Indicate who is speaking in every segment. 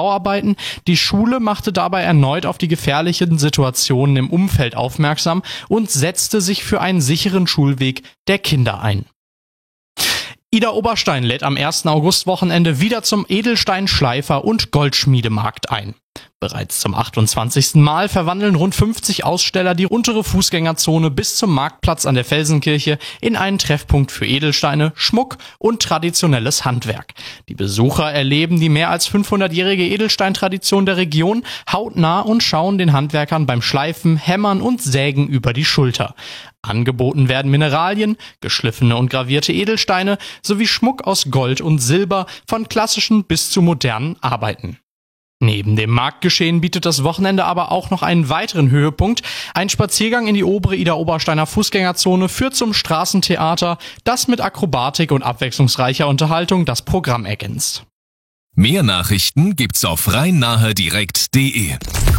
Speaker 1: Bauarbeiten. Die Schule machte dabei erneut auf die gefährlichen Situationen im Umfeld aufmerksam und setzte sich für einen sicheren Schulweg der Kinder ein. Ida Oberstein lädt am 1. Augustwochenende wieder zum Edelsteinschleifer- und Goldschmiedemarkt ein. Bereits zum 28. Mal verwandeln rund 50 Aussteller die untere Fußgängerzone bis zum Marktplatz an der Felsenkirche in einen Treffpunkt für Edelsteine, Schmuck und traditionelles Handwerk. Die Besucher erleben die mehr als 500-jährige Edelsteintradition der Region hautnah und schauen den Handwerkern beim Schleifen, Hämmern und Sägen über die Schulter. Angeboten werden Mineralien, geschliffene und gravierte Edelsteine sowie Schmuck aus Gold und Silber von klassischen bis zu modernen Arbeiten. Neben dem Marktgeschehen bietet das Wochenende aber auch noch einen weiteren Höhepunkt. Ein Spaziergang in die obere Ida-Obersteiner Fußgängerzone führt zum Straßentheater, das mit Akrobatik und abwechslungsreicher Unterhaltung das Programm ergänzt.
Speaker 2: Mehr Nachrichten gibt's auf rhein-nahe-direkt.de.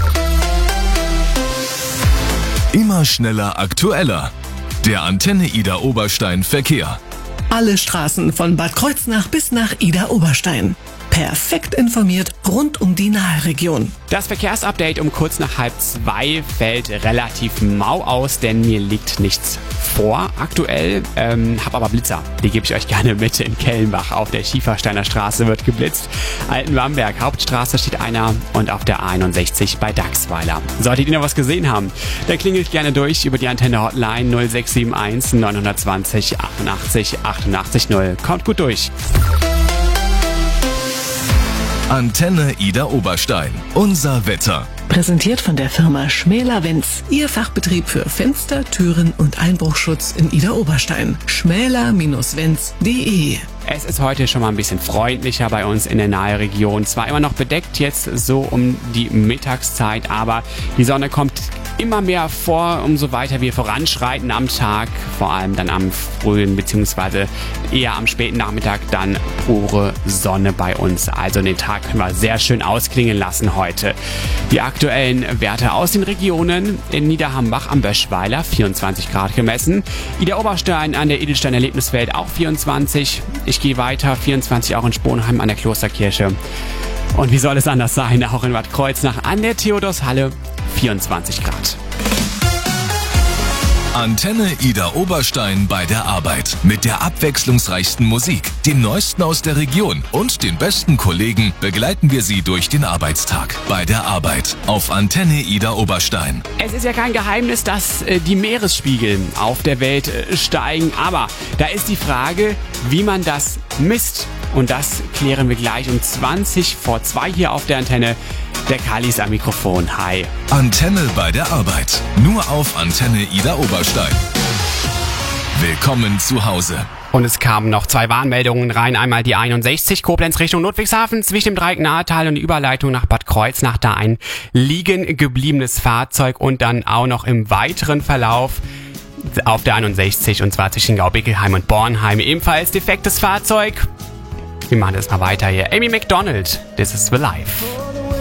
Speaker 2: Immer schneller, aktueller. Der Antenne Ida Oberstein Verkehr.
Speaker 3: Alle Straßen von Bad Kreuznach bis nach Ida Oberstein. Perfekt informiert rund um die Nahe-Region.
Speaker 4: Das Verkehrsupdate um kurz nach 1:30 fällt relativ mau aus, denn mir liegt nichts vor aktuell. Hab aber Blitzer, die gebe ich euch gerne mit in Kellenbach. Auf der Schiefersteiner Straße wird geblitzt. Altenbamberg Hauptstraße steht einer und auf der A61 bei Dachsweiler. Solltet ihr noch was gesehen haben, dann klingelt gerne durch über die Antenne-Hotline 0671 920 88 88 0. Kommt gut durch.
Speaker 2: Antenne Ida Oberstein. Unser Wetter.
Speaker 3: Präsentiert von der Firma Schmäler-Wenz. Ihr Fachbetrieb für Fenster, Türen und Einbruchschutz in Ida Oberstein. schmäler-wenz.de.
Speaker 4: Es ist heute schon mal ein bisschen freundlicher bei uns in der Nahe-Region. Zwar immer noch bedeckt jetzt so um die Mittagszeit, aber die Sonne kommt immer mehr vor, umso weiter wir voranschreiten am Tag. Vor allem dann am frühen bzw. eher am späten Nachmittag dann pure Sonne bei uns. Also den Tag können wir sehr schön ausklingen lassen heute. Die aktuellen Werte aus den Regionen: in Niederhambach am Böschweiler 24 Grad gemessen. Ida Oberstein an der Edelstein Erlebniswelt auch 24. Ich gehe weiter, 24 auch in Sponheim an der Klosterkirche. Und wie soll es anders sein, auch in Bad Kreuznach an der Theodorshalle 24 Grad.
Speaker 2: Antenne Ida Oberstein bei der Arbeit. Mit der abwechslungsreichsten Musik, dem Neuesten aus der Region und den besten Kollegen begleiten wir Sie durch den Arbeitstag. Bei der Arbeit auf Antenne Ida Oberstein.
Speaker 4: Es ist ja kein Geheimnis, dass die Meeresspiegel auf der Welt steigen. Aber da ist die Frage, wie man das misst. Und das klären wir gleich um 2:20 hier auf der Antenne. Der Kali ist am Mikrofon. Hi.
Speaker 2: Antenne bei der Arbeit. Nur auf Antenne Ida Oberstein. Willkommen zu Hause.
Speaker 4: Und es kamen noch 2 Warnmeldungen rein. Einmal die 61 Koblenz Richtung Ludwigshafen zwischen dem Dreieck-Nahetal und die Überleitung nach Bad Kreuznach. Da ein liegen gebliebenes Fahrzeug und dann auch noch im weiteren Verlauf auf der 61 und zwar zwischen Gaubickelheim und Bornheim ebenfalls defektes Fahrzeug. Wir machen das mal weiter hier. Amy Macdonald, This is the Life.